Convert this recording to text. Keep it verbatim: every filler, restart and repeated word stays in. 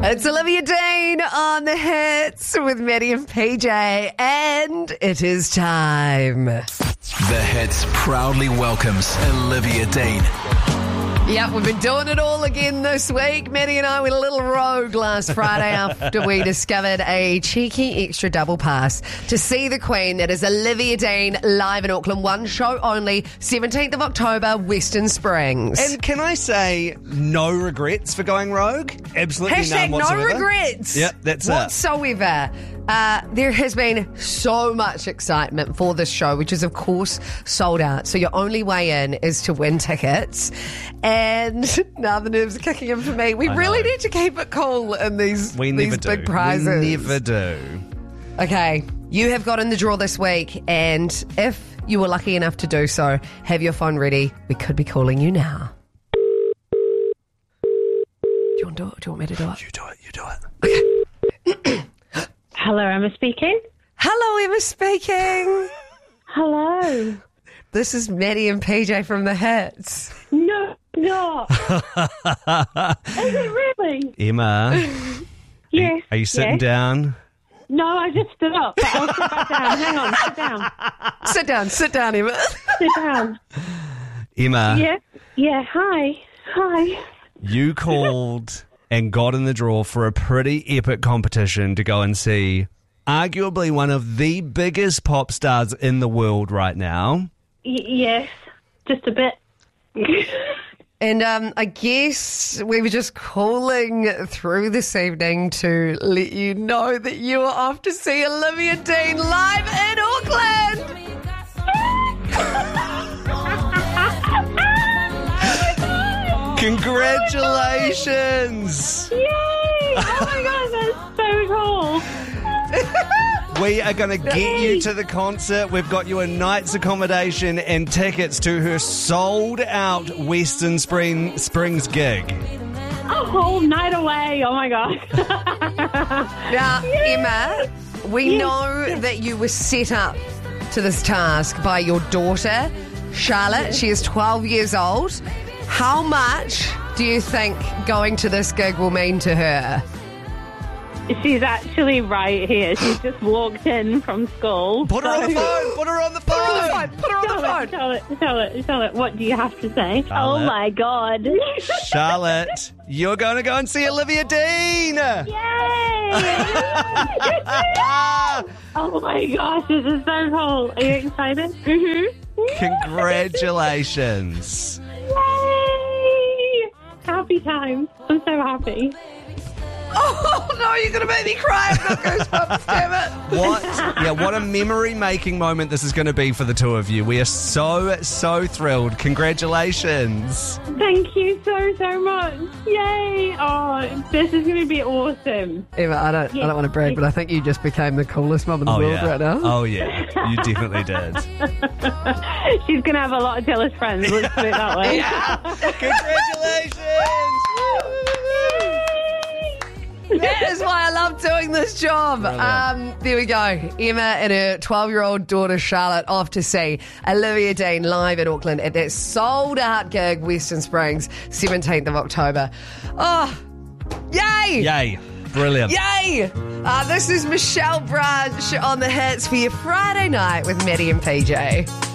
It's Olivia Dean on the hits with Maddie and P J, and it is time. The Hits proudly welcomes Olivia Dean. Yep, we've been doing it all again this week. Maddie and I went a little rogue last Friday after we discovered a cheeky extra double pass to see the Queen. That is Olivia Dean live in Auckland. One show only, seventeenth of October, Western Springs. And can I say no regrets for going rogue? Absolutely Hashtag none no whatsoever. regrets. Yep, that's it. Whatsoever. Uh, there has been so much excitement for this show, which is, of course, sold out. So your only way in is to win tickets. And now the nerves are kicking in for me. We I really know. need to keep it cool in these, We these never do. big prizes. We never do. Okay, you have got in the draw this week, and if you were lucky enough to do so, have your phone ready. We could be calling you now. Do you want to do it? Do you want me to do it? You do it. You do it. Okay. Hello, Emma speaking. Hello, Emma speaking. Hello. This is Maddie and P J from the Hits. No, no. Is it really? Emma, Yes. are you sitting yes. down? No, I just stood up, but I'll sit back down. Hang on, sit down. Sit down, sit down, Emma. Sit down. Emma, Yeah, yeah, hi. Hi. you called and got in the draw for a pretty epic competition to go and see arguably one of the biggest pop stars in the world right now. Y- yes, just a bit. And um, I guess we were just calling through this evening to let you know that you are off to see Olivia Dean live in Auckland. Congratulations! Yay! Oh my god, that's so cool. We are going to get you to the concert. We've got you a night's accommodation and tickets to her sold-out Western Spring, Springs gig. A whole night away. Oh my god. Now, Emma, we Yes, know yes. that you were set up to this task by your daughter, Charlotte. She is twelve years old. How much do you think going to this gig will mean to her? She's actually right here. She's just walked in from school. Put her on the So- phone! Put her on the phone! Put her on the phone. Charlotte, Charlotte, Charlotte, Charlotte, what do you have to say? Charlotte. Oh my god. Charlotte, you're going to go and see Olivia Dean! Yay! Oh my gosh, this is so cool. Are you excited? Mm-hmm. Congratulations. Yay! Happy times. I'm so happy. Oh, no, you're going to make me cry. I've got goosebumps, damn it. What? Yeah, what a memory-making moment this is going to be for the two of you. We are so, so thrilled. Congratulations. Thank you so, so much. Yay! Oh, this is going to be awesome. Emma, I don't, I don't want to brag, but I think you just became the coolest mum in the Oh, world yeah. right now. Oh, yeah. You definitely did. She's going to have a lot of jealous friends, let's put it that way. Congratulations! That is why I love doing this job. Um, there we go. Emma and her twelve-year-old daughter Charlotte off to see Olivia Dean live in Auckland at that sold-out gig, Western Springs, seventeenth of October. Oh, yay! Yay. Brilliant. Yay! Uh, this is Michelle Branch on the hits for your Friday night with Maddie and P J.